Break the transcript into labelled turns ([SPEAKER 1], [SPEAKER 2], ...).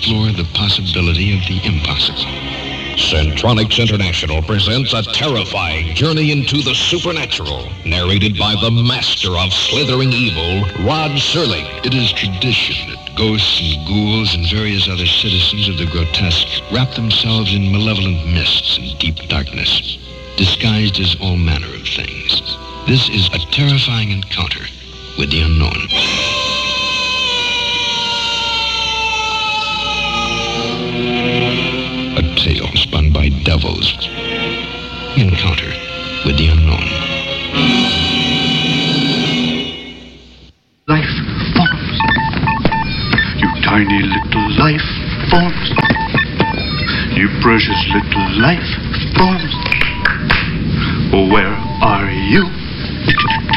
[SPEAKER 1] explore the possibility of the impossible.
[SPEAKER 2] Centronics International presents a terrifying journey into the supernatural, narrated by the master of slithering evil, Rod Serling.
[SPEAKER 1] It is tradition that ghosts and ghouls and various other citizens of the grotesque wrap themselves in malevolent mists and deep darkness, disguised as all manner of things. This is a terrifying encounter with the unknown. A tale spun by devils. Encounter with the unknown.
[SPEAKER 3] Life forms. You tiny little life forms. You precious little life forms. Where are you?